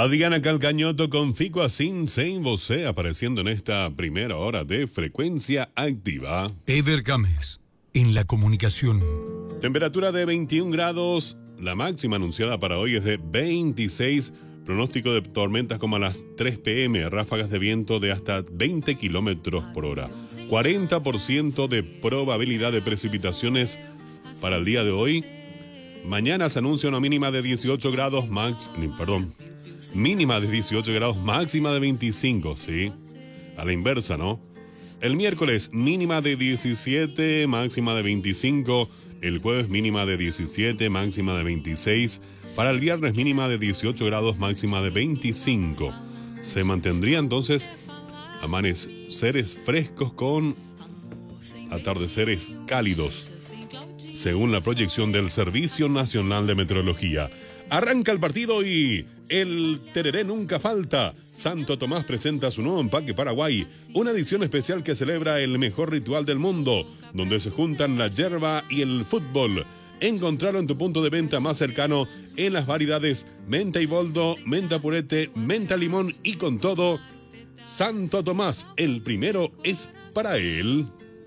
Adriana Calcañoto con Fico Asín Sem Você apareciendo en esta primera hora de Frecuencia Activa. Eder Gámez, en la comunicación. Temperatura de 21 grados, la máxima anunciada para hoy es de 26. Pronóstico de tormentas como a las 3 p.m, ráfagas de viento de hasta 20 kilómetros por hora. 40% de probabilidad de precipitaciones para el día de hoy. Mañana se anuncia una mínima de 18 grados, mínima de 18 grados, máxima de 25, ¿sí? A la inversa, ¿no? El miércoles, mínima de 17, máxima de 25. El jueves, mínima de 17, máxima de 26. Para el viernes, mínima de 18 grados, máxima de 25. Se mantendría entonces amaneceres frescos con atardeceres cálidos, según la proyección del Servicio Nacional de Meteorología. Arranca el partido y el tereré nunca falta. Santo Tomás presenta su nuevo empaque Paraguay, una edición especial que celebra el mejor ritual del mundo, donde se juntan la yerba y el fútbol. Encontralo en tu punto de venta más cercano en las variedades menta y boldo, menta purete, menta limón y con todo. Santo Tomás, el primero es para él.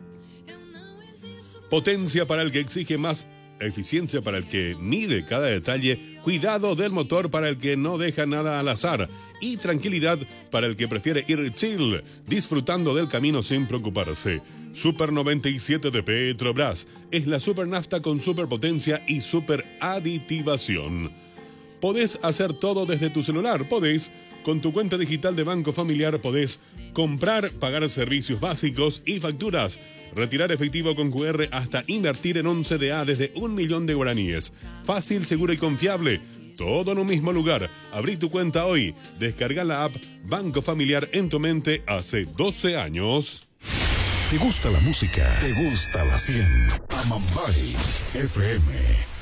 Potencia para el que exige más, eficiencia para el que mide cada detalle, cuidado del motor para el que no deja nada al azar y tranquilidad para el que prefiere ir chill, disfrutando del camino sin preocuparse. Super 97 de Petrobras es la super nafta con superpotencia y super aditivación. Podés hacer todo desde tu celular, podés. Con tu cuenta digital de Banco Familiar podés comprar, pagar servicios básicos y facturas, retirar efectivo con QR hasta invertir en un CDA desde 1 millón de guaraníes. Fácil, seguro y confiable. Todo en un mismo lugar. Abrí tu cuenta hoy. Descarga la app Banco Familiar en tu mente hace 12 años. ¿Te gusta la música? ¿Te gusta la 100? Amambay FM.